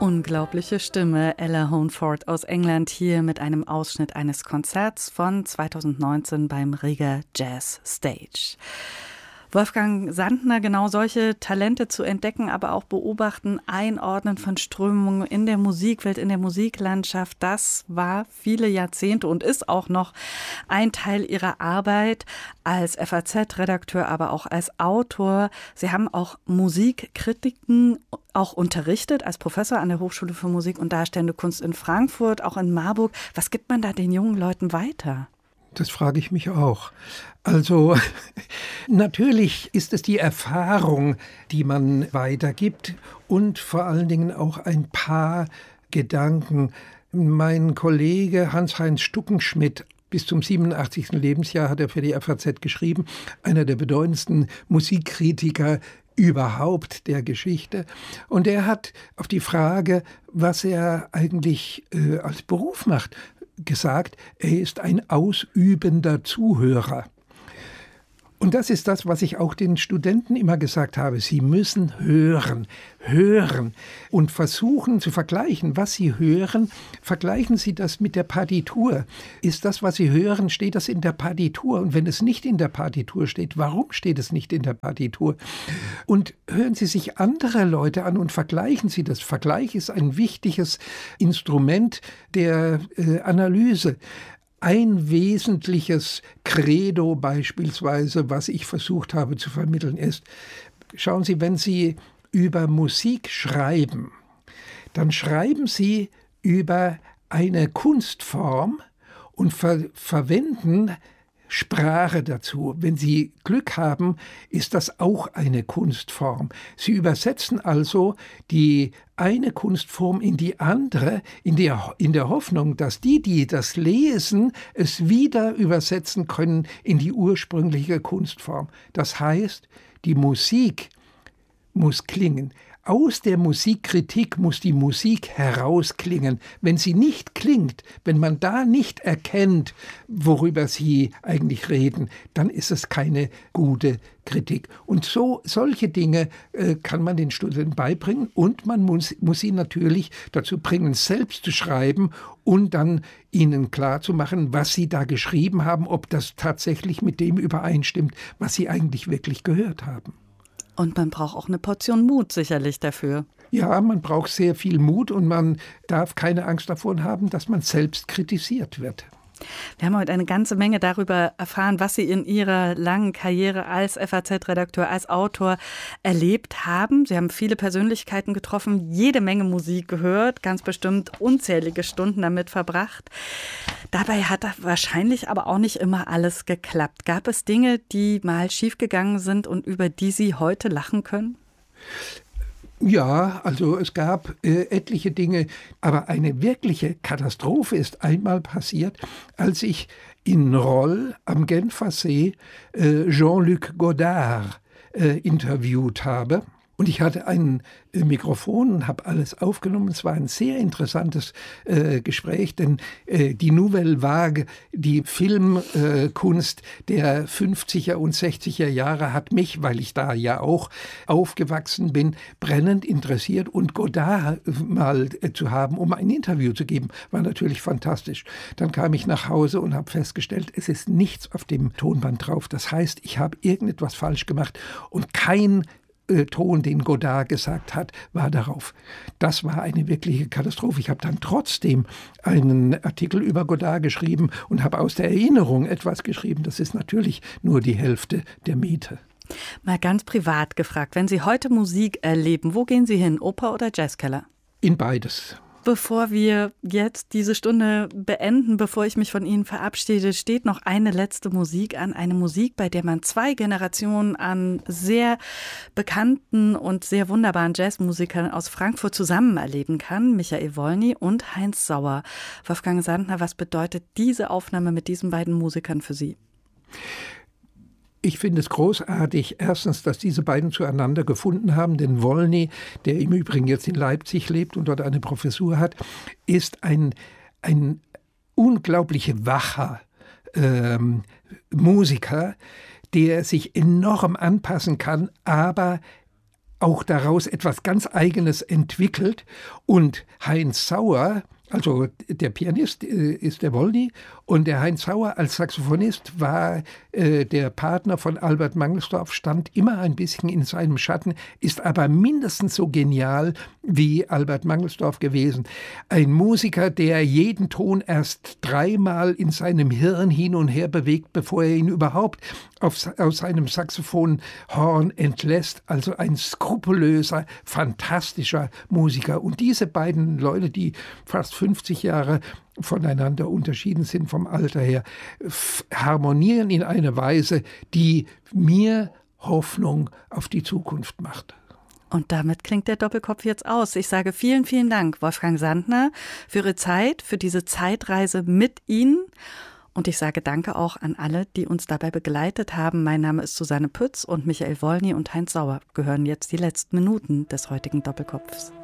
Unglaubliche Stimme, Ella Hohnford aus England hier mit einem Ausschnitt eines Konzerts von 2019 beim Riga Jazz Stage. Wolfgang Sandner, genau solche Talente zu entdecken, aber auch beobachten, einordnen von Strömungen in der Musikwelt, in der Musiklandschaft, das war viele Jahrzehnte und ist auch noch ein Teil Ihrer Arbeit als FAZ-Redakteur, aber auch als Autor. Sie haben auch Musikkritiken auch unterrichtet als Professor an der Hochschule für Musik und Darstellende Kunst in Frankfurt, auch in Marburg. Was gibt man da den jungen Leuten weiter? Das frage ich mich auch. Also natürlich ist es die Erfahrung, die man weitergibt und vor allen Dingen auch ein paar Gedanken. Mein Kollege Hans-Heinz Stuckenschmidt, bis zum 87. Lebensjahr hat er für die FAZ geschrieben, einer der bedeutendsten Musikkritiker überhaupt der Geschichte. Und er hat auf die Frage, was er eigentlich als Beruf macht, gesagt, er ist ein ausübender Zuhörer. Und das ist das, was ich auch den Studenten immer gesagt habe. Sie müssen hören und versuchen zu vergleichen, was sie hören. Vergleichen Sie das mit der Partitur. Ist das, was Sie hören, steht das in der Partitur? Und wenn es nicht in der Partitur steht, warum steht es nicht in der Partitur? Und hören Sie sich andere Leute an und vergleichen Sie das. Vergleich ist ein wichtiges Instrument der Analyse. Ein wesentliches Credo beispielsweise, was ich versucht habe zu vermitteln, ist, schauen Sie, wenn Sie über Musik schreiben, dann schreiben Sie über eine Kunstform und verwenden Sprache dazu. Wenn Sie Glück haben, ist das auch eine Kunstform. Sie übersetzen also die eine Kunstform in die andere, in der Hoffnung, dass die das lesen, es wieder übersetzen können in die ursprüngliche Kunstform. Das heißt, die Musik muss klingen. Aus der Musikkritik muss die Musik herausklingen. Wenn sie nicht klingt, wenn man da nicht erkennt, worüber sie eigentlich reden, dann ist es keine gute Kritik. Und solche Dinge kann man den Studenten beibringen und man muss sie natürlich dazu bringen, selbst zu schreiben und dann ihnen klarzumachen, was sie da geschrieben haben, ob das tatsächlich mit dem übereinstimmt, was sie eigentlich wirklich gehört haben. Und man braucht auch eine Portion Mut sicherlich dafür. Ja, man braucht sehr viel Mut und man darf keine Angst davon haben, dass man selbst kritisiert wird. Wir haben heute eine ganze Menge darüber erfahren, was Sie in Ihrer langen Karriere als FAZ-Redakteur, als Autor erlebt haben. Sie haben viele Persönlichkeiten getroffen, jede Menge Musik gehört, ganz bestimmt unzählige Stunden damit verbracht. Dabei hat wahrscheinlich aber auch nicht immer alles geklappt. Gab es Dinge, die mal schiefgegangen sind und über die Sie heute lachen können? Ja, also es gab etliche Dinge, aber eine wirkliche Katastrophe ist einmal passiert, als ich in Roll am Genfersee Jean-Luc Godard interviewt habe. Und ich hatte ein Mikrofon und habe alles aufgenommen. Es war ein sehr interessantes Gespräch, denn die Nouvelle Vague, die Filmkunst der 50er und 60er Jahre hat mich, weil ich da ja auch aufgewachsen bin, brennend interessiert. Und Godard mal zu haben, um ein Interview zu geben, war natürlich fantastisch. Dann kam ich nach Hause und habe festgestellt, es ist nichts auf dem Tonband drauf. Das heißt, ich habe irgendetwas falsch gemacht und kein Ton, den Godard gesagt hat, war darauf. Das war eine wirkliche Katastrophe. Ich habe dann trotzdem einen Artikel über Godard geschrieben und habe aus der Erinnerung etwas geschrieben. Das ist natürlich nur die Hälfte der Miete. Mal ganz privat gefragt, wenn Sie heute Musik erleben, wo gehen Sie hin, Oper oder Jazzkeller? In beides. Bevor wir jetzt diese Stunde beenden, bevor ich mich von Ihnen verabschiede, steht noch eine letzte Musik an. Eine Musik, bei der man 2 Generationen an sehr bekannten und sehr wunderbaren Jazzmusikern aus Frankfurt zusammen erleben kann. Michael Wolny und Heinz Sauer. Wolfgang Sandner, was bedeutet diese Aufnahme mit diesen beiden Musikern für Sie? Ich finde es großartig, erstens, dass diese beiden zueinander gefunden haben, denn Wolny, der im Übrigen jetzt in Leipzig lebt und dort eine Professur hat, ist ein unglaublich wacher Musiker, der sich enorm anpassen kann, aber auch daraus etwas ganz Eigenes entwickelt. Und Heinz Sauer, also der Pianist ist der Wolny und der Heinz Sauer als Saxophonist war der Partner von Albert Mangelsdorff, stand immer ein bisschen in seinem Schatten, ist aber mindestens so genial wie Albert Mangelsdorff gewesen. Ein Musiker, der jeden Ton erst 3-mal in seinem Hirn hin und her bewegt, bevor er ihn überhaupt aus seinem Saxophonhorn entlässt. Also ein skrupellöser, fantastischer Musiker. Und diese beiden Leute, die fast 50 Jahre voneinander unterschieden sind vom Alter her, harmonieren in einer Weise, die mir Hoffnung auf die Zukunft macht. Und damit klingt der Doppelkopf jetzt aus. Ich sage vielen, vielen Dank, Wolfgang Sandner, für Ihre Zeit, für diese Zeitreise mit Ihnen. Und ich sage danke auch an alle, die uns dabei begleitet haben. Mein Name ist Susanne Pütz und Michael Wolny und Heinz Sauer gehören jetzt die letzten Minuten des heutigen Doppelkopfs.